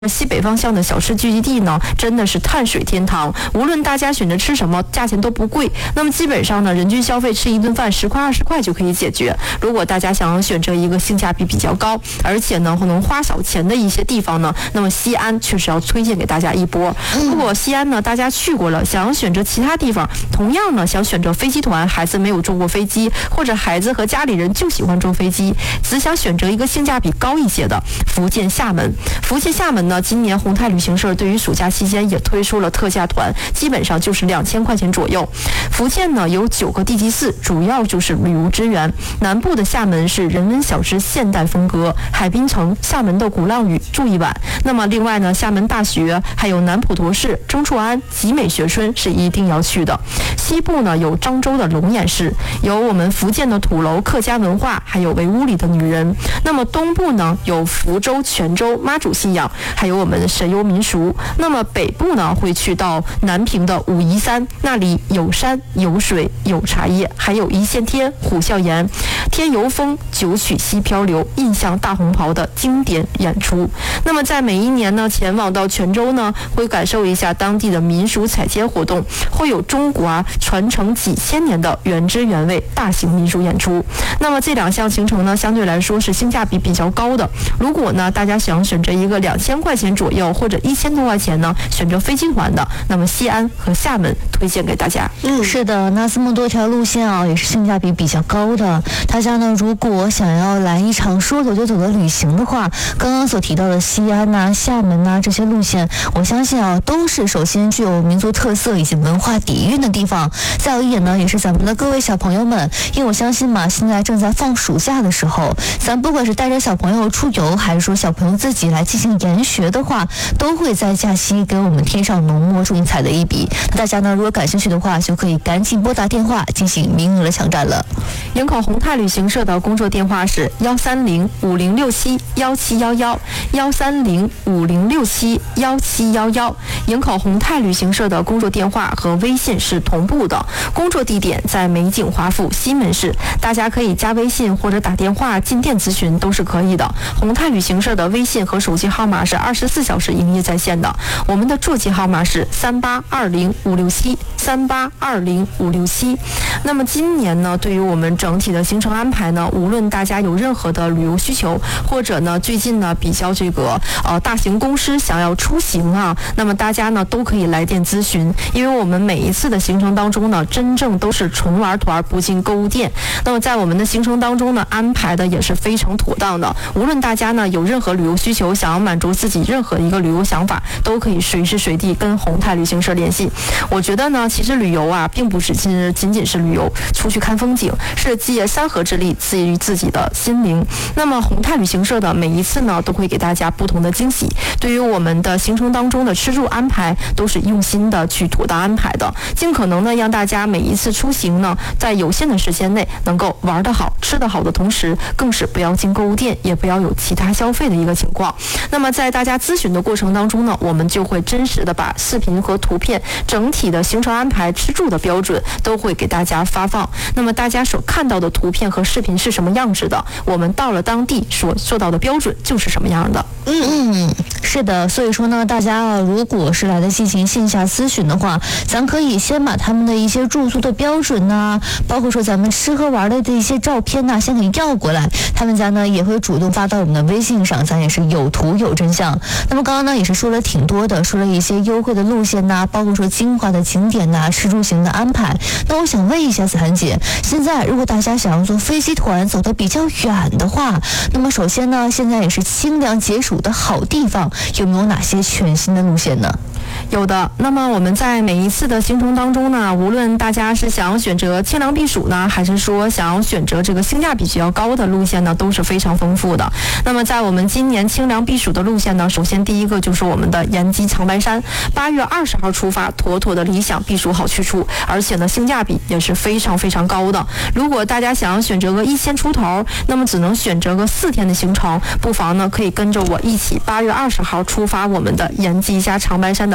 西北方向的小吃聚集地呢，真的是碳水天堂。无论大家选择吃什么，价钱都不贵。那么基本上呢，人均消费吃一顿饭10块20块就可以解决。如果大家想要选择一个性价比比较高，而且呢能花少钱的一些地方呢，那么西安确实要推荐给大家一波。如果西安呢大家去过了，想要选择其他地方，同样呢想选择飞机团，孩子没有坐过飞机，或者孩子和家里人就喜欢坐飞机，只想选择一个性价比高一些的福建厦门。福建厦门呢，今年宏泰旅行社对于暑假期间也推出了特价团，基本上就是2000块钱左右。福建呢有9个地级市，主要就是旅游资源。南部的厦门是人文小吃现代风格，海滨城、厦门的鼓浪屿住一晚。那么另外呢，厦门大学还有南普陀市、曾厝垵、集美学村是一定要去的。西部呢有漳州的龙眼市，有我们福建的土楼客家文化，还有围屋里的女人。那么东部呢有福州、泉州妈祖信仰，还有我们神游民俗。那么北部呢会去到南平的武夷山，那里有山有水有茶叶，还有一线天、虎啸岩、天游峰、九曲溪漂流、印象大红袍的经典演出。那么在每一年呢前往到泉州呢，会感受一下当地的民俗采街活动，会有中国传承几千年的原汁原味大型民俗演出。那么这2项行程呢相对来说是性价比比较高的。如果呢大家想选择一个2000块钱左右或者1000多块钱呢选择飞机团的，那么西安和厦门推荐给大家。 是的，那这么多条路线也是性价比比较高的。大家呢如果想要来一场说走就走的旅行的话，刚刚所提到的西安厦门这些路线，我相信都是首先具有民族特色以及文化底蕴的地方。再有一点呢，也是咱们的各位小朋友们，因为我相信现在正在放暑假的时候，咱不管是带着小朋友出游，还是说小朋友自己来进行研学的话，都会在假期给我们添上浓墨重彩的一笔。大家呢如果感兴趣的话，就可以赶紧拨打电话进行名额的抢占了。 营口宏泰旅行社的工作电话是13050671711 13050671711。营口宏泰旅行社的工作电话和微信是同步的，工作地点在美景华府西门市，大家可以加微信或者打电话进店咨询都是可以的。宏泰旅行社的微信和手机号码是24小时营业在线的，我们的座机号码是3820567 3820567。那么今年呢，对于我们整体的行程安排呢，无论大家有任何的旅游需求，或者呢最近呢比较大型公司想要出行那么大家呢都可以来电咨询，因为我们每一次的行程当中呢，真正都是纯玩团不进购物店。那么在我们的行程当中呢，安排的也是非常妥当的。无论大家呢有任何旅游需求，想要满足自己任何一个旅游想法，都可以随时随地跟宏泰旅行社联系。我觉得呢，其实旅游并不是仅仅是旅游，出去看风景，是借山河之力治愈自己的心灵。那么宏泰旅行社的每一次呢，都会给大家不同的惊喜。对于我们的行程当中的吃住安排，都是用心的去妥当安排的，尽可能呢让大家每一次出行呢，在有限的时间内能够玩得好、吃得好的同时，更是不要进购物店，也不要有其他消费的一个情况。那么在大家咨询的过程当中呢，我们就会真实的把视频和图片、整体的行程安排、吃住的标准都会给大家发放。那么大家所看到的图片和视频是什么样子的，我们到了当地所做到的标准就是什么样的。 是的，所以说呢，大家如果是来的进行线下咨询的话，咱可以先把他们的一些住宿的标准包括说咱们吃喝玩的一些照片先给要过来，他们家呢也会主动发到我们的微信上，咱也是有图有真相。那么刚刚呢也是说了挺多的，说了一些优惠的路线包括说精华的景点吃住行的安排。那我想问一下子涵姐，现在如果大家想要坐飞机团走得比较远的话，那么首先呢，现在也是清凉解暑的好地方，有没有哪些全新的路线呢？ 有的。那么我们在每一次的行程当中呢，无论大家是想要选择清凉避暑呢，还是说想要选择这个性价比比较高的路线呢，都是非常丰富的。那么在我们今年清凉避暑的路线呢，首先第一个就是我们的延吉长白山，8月20号出发，妥妥的理想避暑好去处，而且呢性价比也是非常非常高的。如果大家想要选择个1000出头，那么只能选择个4天的行程，不妨呢可以跟着我一起8月20号出发我们的延吉加长白山的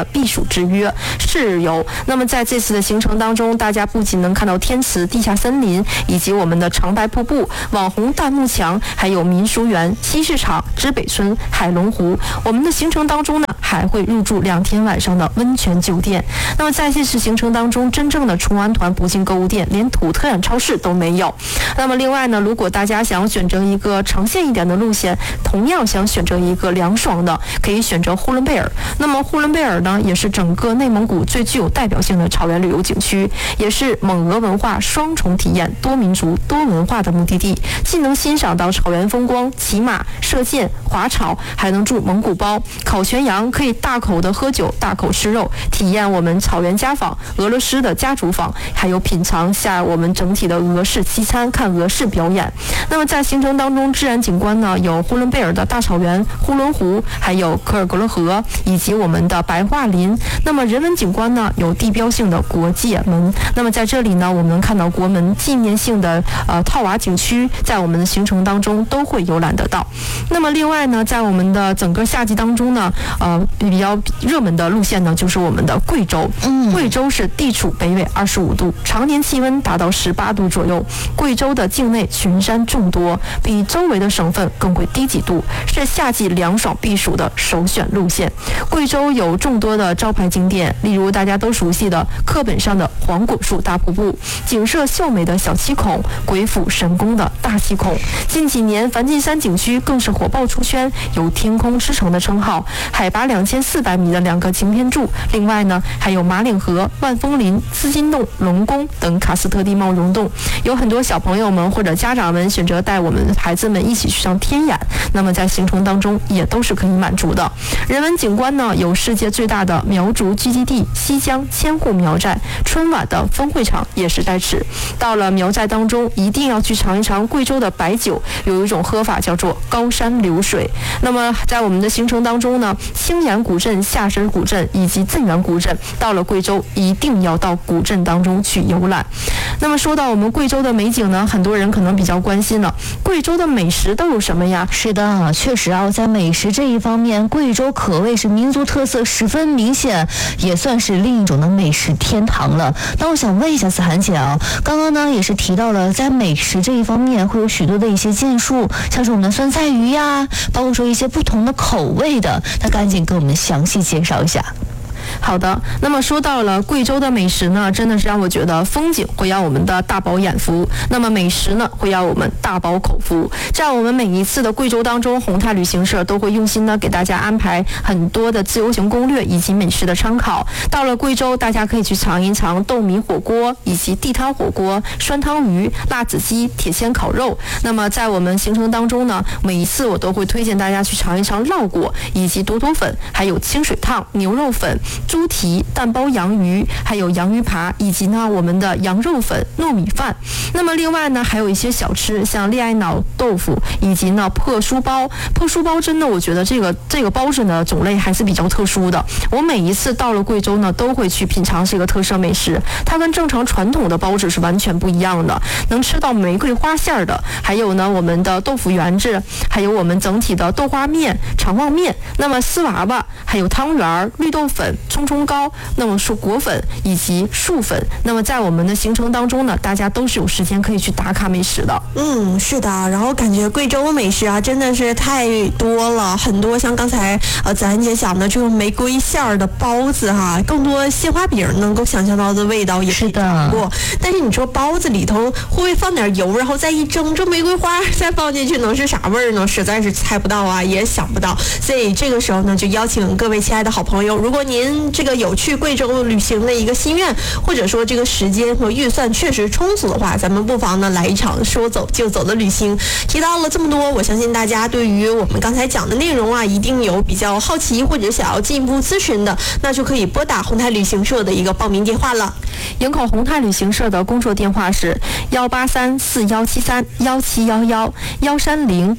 避暑之约是日游。那么在这次的行程当中，大家不仅能看到天池地下森林，以及我们的长白瀑布、网红大幕墙，还有民俗园、西市场、知北村、海龙湖。我们的行程当中呢，还会入住2天晚上的温泉酒店。那么在这次行程当中，真正的崇安团不进购物店，连土特产超市都没有。那么另外呢，如果大家想选择一个长线一点的路线，同样想选择一个凉爽的，可以选择呼伦贝尔。那么呼伦贝尔呢，也是整个内蒙古最具有代表性的草原旅游景区，也是蒙俄文化双重体验、多民族多文化的目的地，既能欣赏到草原风光、骑马、射箭、滑草，还能住蒙古包、烤全羊，可以大口的喝酒、大口吃肉，体验我们草原家访、俄罗斯的家族访，还有品尝下我们整体的俄式西餐，看俄式表演。那么在行程当中，自然景观呢有呼伦贝尔的大草原、呼伦湖，还有科尔格勒河，以及我们的白桦林。那么人文景观呢有地标性的国界门。那么在这里呢，我们能看到国门纪念性的套娃景区，在我们的行程当中都会游览得到。那么另外呢，在我们的整个夏季当中呢，比较热门的路线呢就是我们的贵州。贵州是地处北纬25度，常年气温达到18度左右。贵州的境内群山众多，比周围的省份更会低几度，是夏季凉爽避暑的首选路线。贵州有众多的招牌景点，例如大家都熟悉的课本上的黄果树大瀑布、景色秀美的小七孔、鬼斧神工的大七孔。近几年梵净山景区更是火爆出圈，有天空之城的称号，海拔2400米的2个擎天柱。另外呢，还有马岭河、万峰林、资金洞、龙宫等喀斯特地貌溶洞。有很多小朋友们或者家长们选择带我们孩子们一起去上天眼，那么在行程当中也都是可以满足的。人文景观呢，有世界最大的苗族聚集地西江千户苗寨，春晚的分会场也是在此。到了苗寨当中，一定要去尝一尝贵州的白酒，有一种喝法叫做高山流水。那么在我们的行程当中呢，青岩古镇、下石古镇以及镇远古镇，到了贵州一定要到古镇当中去游览。那么说到我们贵州的美景呢，很多人可能比较关心了，贵州的美食都有什么呀？ 是的，确实啊，在美食这一方面，贵州可谓是民族特色十分明显，也算是另一种的美食天堂了。那我想问一下思涵姐啊，刚刚呢也是提到了在美食这一方面会有许多的一些建树，像是我们的酸菜鱼呀，包括说一些不同的口味的，那赶紧给我们详细介绍一下。 好的，那么说到了贵州的美食呢，真的是让我觉得风景会让我们的大饱眼福，那么美食呢会让我们大饱口福。在我们每一次的贵州当中，宏泰旅行社都会用心的给大家安排很多的自由行攻略以及美食的参考。到了贵州，大家可以去尝一尝豆米火锅以及地摊火锅、酸汤鱼、辣子鸡、铁签烤肉。那么在我们行程当中呢，每一次我都会推荐大家去尝一尝烙果以及朵朵粉，还有清水烫、牛肉粉、猪蹄、蛋包洋鱼，还有洋芋扒，以及呢我们的羊肉粉、糯米饭。那么另外呢，还有一些小吃，像恋爱脑豆腐，以及呢破酥包。破酥包真的，我觉得这个包子呢种类还是比较特殊的。我每一次到了贵州呢，都会去品尝这个特色美食。它跟正常传统的包子是完全不一样的，能吃到玫瑰花馅的，还有呢我们的豆腐圆子，还有我们整体的豆花面、肠旺面，那么丝娃娃，还有汤圆、绿豆粉、葱葱糕，那么是果粉以及素粉。那么在我们的行程当中呢，大家都是有时间可以去打卡美食的。 是的，然后感觉贵州美食啊真的是太多了，很多像刚才子涵姐讲的这种玫瑰馅儿的包子哈，更多鲜花饼能够想象到的味道也是尝过。但是你说包子里头会不会放点油，然后再一蒸，这玫瑰花再放进去能是啥味儿呢？实在是猜不到啊，也想不到。所以这个时候呢，就邀请各位亲爱的好朋友，如果您这个有去贵州旅行的一个心愿，或者说这个时间和预算确实充足的话，咱们不妨呢来一场说走就走的旅行。提到了这么多，我相信大家对于我们刚才讲的内容啊，一定有比较好奇或者想要进一步咨询的，那就可以拨打宏泰旅行社的一个报名电话了。 营口宏泰旅行社的工作电话是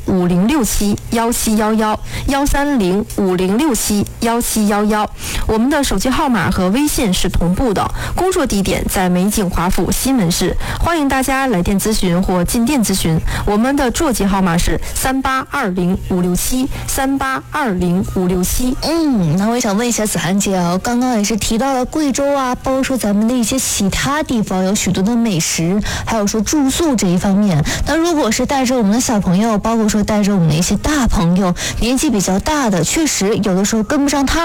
18341731711，13050671711，13050671711。我们的的手机号码和微信是同步的，工作地点在美景华府西门市，欢迎大家来电咨询或进店咨询。我们的座机号码是3820-567，3820-567。 那我也想问一下子涵姐啊，刚刚也是提到了贵州啊，包括说咱们的一些其他地方有许多的美食，还有说住宿这一方面。那如果是带着我们的小朋友，包括说带着我们的一些大朋友，年纪比较大的，确实有的时候跟不上他